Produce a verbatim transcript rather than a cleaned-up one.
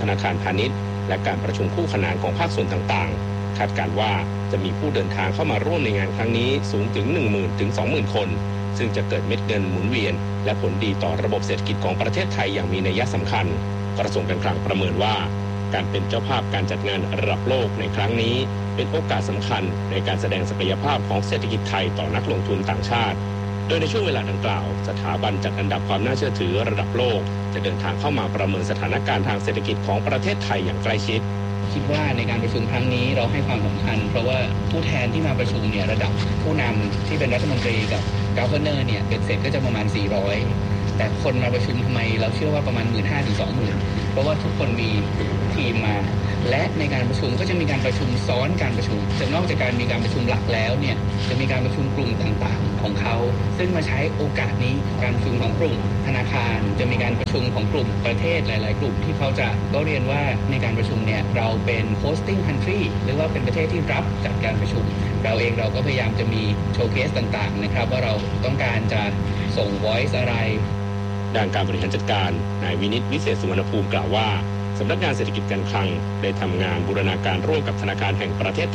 ธนาคารพาณิชย์และการประชุมคู่ขนานของภาคส่วนต่างๆคาดการณ์ว่าจะมีผู้เดินทางเข้ามาร่วมในงานครั้งนี้สูงถึง หนึ่งหมื่น ถึง สองหมื่น คนซึ่งจะเกิดเม็ดเงินหมุนเวียนและผลดีต่อระบบเศรษฐกิจของประเทศไทยอย่างมีนัยสำคัญกระทรวงการคลังประเมินว่าการเป็นเจ้าภาพการจัดงานระดับโลกในครั้งนี้เป็นโอกาสสำคัญในการแสดงศักยภาพของเศรษฐกิจไทยต่อนักลงทุนต่างชาติโดยในช่วงเวลาดังกล่าวสถาบันจัดอันดับความน่าเชื่อถือระดับโลกจะเดินทางเข้ามาประเมินสถานการณ์ทางเศรษฐกิจของประเทศไทยอย่างใกล้ชิดคิดว่าในการประชุมครั้งนี้เราให้ความสำคัญเพราะว่าผู้แทนที่มาประชุมเนี่ยระดับผู้นำที่เป็นรัฐมนตรีกับกัฟเวอร์เนอร์เนี่ยเป็นเสร็จก็จะประมาณสี่ร้อยแต่คนมาประชุมทำไมเราเชื่อว่าประมาณ หนึ่งหมื่นห้าพัน ถึง สองหมื่น เพราะว่าทุกคนมีทีมมาและในการประชุมก็จะมีการประชุมซ้อนการประชุมจะนอกจากการมีการประชุมหลักแล้วเนี่ยจะมีการประชุมกลุ่มต่างๆของเขาซึ่งมาใช้โอกาสนี้การประชุมของกลุ่มธนาคารจะมีการประชุมของกลุ่มประเทศหลายๆกลุ่มที่เขาจะก็เรียนว่าในการประชุมเนี่ยเราเป็น hosting country หรือว่าเป็นประเทศที่รับจัดการประชุมเราเองเราก็พยายามจะมีโชว์เคสต่างๆนะครับว่าเราต้องการจะส่ง voice อะไรด้านการบริหารจัดการนายวินิตวิเศษสุวรรณภูมิกล่าวว่าสำนักงานเศรษฐกิจการคลังได้ทำงานบูรณาการร่วมกับธนาคารแห่งประเทศ